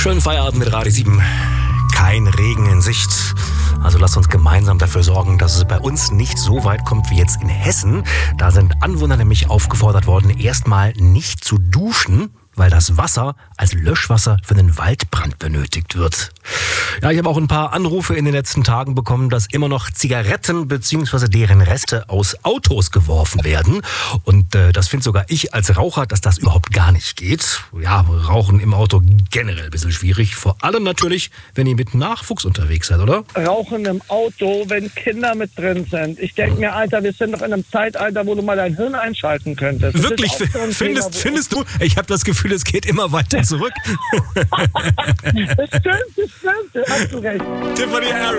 Schönen Feierabend mit Radio 7. Kein Regen in Sicht. Also lasst uns gemeinsam dafür sorgen, dass es bei uns nicht so weit kommt wie jetzt in Hessen. Da sind Anwohner nämlich aufgefordert worden, erstmal nicht zu duschen, weil das Wasser als Löschwasser für einen Waldbrand benötigt wird. Ja, ich habe auch ein paar Anrufe in den letzten Tagen bekommen, dass immer noch Zigaretten bzw. deren Reste aus Autos geworfen werden. Und das finde sogar ich als Raucher, dass das überhaupt gar nicht geht. Ja, Rauchen im Auto generell ein bisschen schwierig. Vor allem natürlich, wenn ihr mit Nachwuchs unterwegs seid, oder? Rauchen im Auto, wenn Kinder mit drin sind. Ich denke mir, Alter, wir sind doch in einem Zeitalter, wo du mal dein Hirn einschalten könntest. Wirklich? Findest du? Ich habe das Gefühl, es geht immer weiter zurück. Das stimmt. Hast du recht. Tiffany Harris.